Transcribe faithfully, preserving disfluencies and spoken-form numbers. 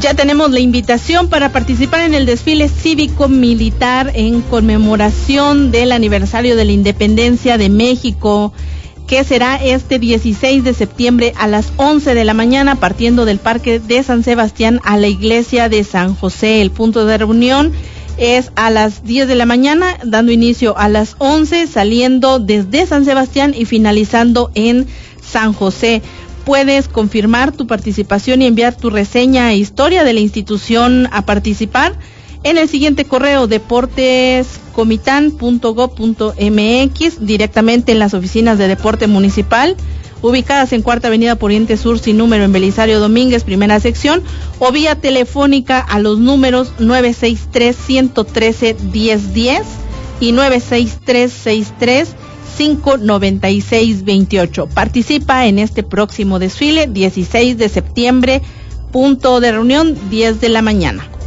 Ya tenemos la invitación para participar en el desfile cívico-militar en conmemoración del aniversario de la independencia de México, que será este dieciséis de septiembre a las once de la mañana, partiendo del Parque de San Sebastián a la iglesia de San José. El punto de reunión es a las diez de la mañana, dando inicio a las once, saliendo desde San Sebastián y finalizando en San José. Puedes confirmar tu participación y enviar tu reseña e historia de la institución a participar en el siguiente correo: deportes comitán punto gob punto mx, directamente en las oficinas de Deporte Municipal, ubicadas en Cuarta Avenida Poniente Sur sin número en Belisario Domínguez, primera sección, o vía telefónica a los números nueve seis tres, uno uno tres, diez diez y nueve seis tres, seis tres, cinco nueve seis dos ocho. Participa en este próximo desfile, dieciséis de septiembre, punto de reunión diez de la mañana.